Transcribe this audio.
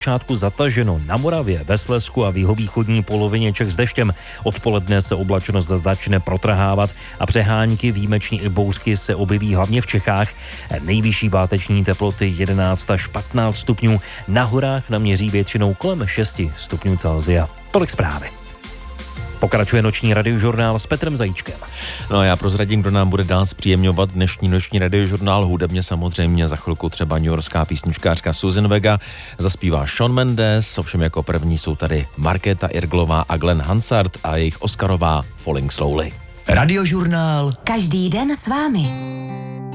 Začátku zataženo na Moravě, ve Slezsku a v jihovýchodní polovině Čech s deštěm. Odpoledne se oblačnost začne protrhávat a přehánky, výjimečně i bouřky se objeví hlavně v Čechách. Nejvyšší páteční teploty 11 až 15 stupňů. Na horách naměří většinou kolem 6 stupňů Celsia. Tolik zprávy. Pokračuje noční radiožurnál s Petrem Zajíčkem. No a já prozradím, kdo nám bude dál zpříjemňovat dnešní noční radiožurnál. Hudebně samozřejmě za chvilku třeba newyorská písničkářka Susan Vega, zaspívá Shawn Mendes, ovšem jako první jsou tady Markéta Irglová a Glenn Hansard a jejich Oscarová Falling Slowly. Radiožurnál. Každý den s vámi.